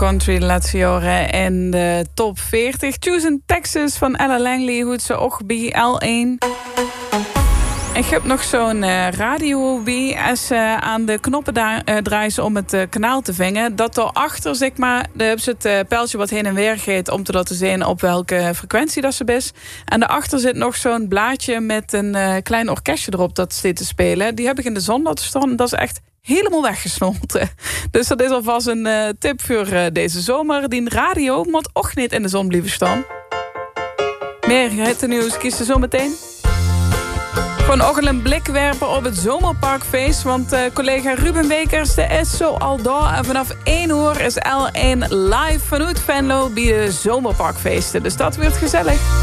country laat ze horen in de top 40. Choosing Texas van Ella Langley, hoe ze ook bij L1. Ik heb nog zo'n radio bij. Als ze aan de knoppen draaien om het kanaal te vingen. Dat daarachter, zeg maar, daar hebben ze het pijltje wat heen en weer gaat om te laten zien op welke frequentie dat ze is. En daarachter zit nog zo'n blaadje met een klein orkestje erop dat zit te spelen. Die heb ik in de zon laten staan. Dat is echt helemaal weggesnolten. Dus dat is alvast een tip voor deze zomer. Die radio moet ook niet in de zon blijven staan. Meer hittennieuws kies je zo meteen. Gewoon ook een blik werpen op het Zomerparkfeest. Want collega Ruben Wekers, de is zo al daar. En vanaf 1 uur is L1 live vanuit Venlo bij de Zomerparkfeesten. Dus dat wordt gezellig.